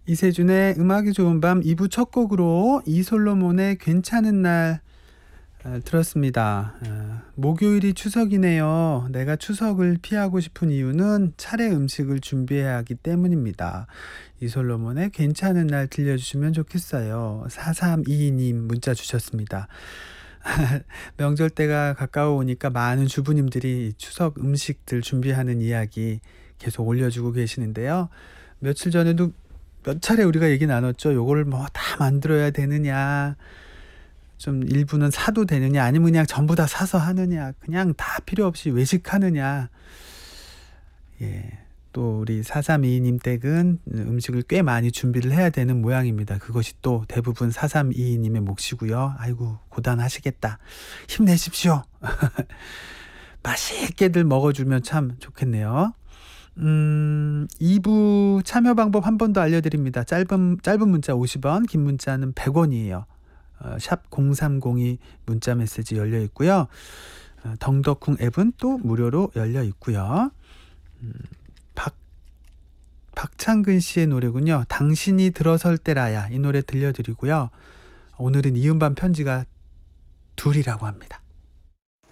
이세준의 음악이 좋은 밤 2부 첫 곡으로 이솔로몬의 괜찮은 날 들었습니다. 목요일이 추석이네요. 내가 추석을 피하고 싶은 이유는 차례 음식을 준비해야 하기 때문입니다. 이솔로몬의 괜찮은 날 들려주시면 좋겠어요. 4322님 문자 주셨습니다. 명절 때가 가까워 오니까 많은 주부님들이 추석 음식들 준비하는 이야기 계속 올려주고 계시는데요. 며칠 전에도 몇 차례 우리가 얘기 나눴죠. 요거를 뭐 다 만들어야 되느냐, 좀 일부는 사도 되느냐, 아니면 그냥 전부 다 사서 하느냐, 그냥 다 필요 없이 외식하느냐. 예. 또 우리 4322님 댁은 음식을 꽤 많이 준비를 해야 되는 모양입니다. 그것이 또 대부분 4322님의 몫이고요. 아이고 고단하시겠다. 힘내십시오. 맛있게들 먹어주면 참 좋겠네요. 2부 참여 방법 한 번 더 알려드립니다. 짧은 문자 50원, 긴 문자는 100원이에요. 샵 0302 문자 메시지 열려 있고요. 덩덕쿵 앱은 또 무료로 열려 있고요. 박창근 씨의 노래군요. 당신이 들어설 때라야, 이 노래 들려드리고요. 오늘은 이음반 편지가 둘이라고 합니다.